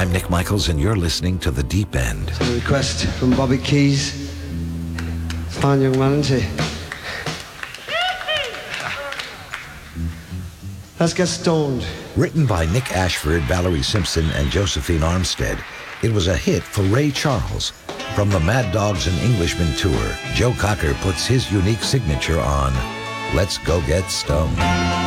I'm Nick Michaels, and you're listening to The Deep End. It's a request from Bobby Keys. Fine young man, isn't he? Let's get stoned. Written by Nick Ashford, Valerie Simpson, and Josephine Armstead, it was a hit for Ray Charles. From the Mad Dogs and Englishmen tour, Joe Cocker puts his unique signature on Let's Go Get Stoned.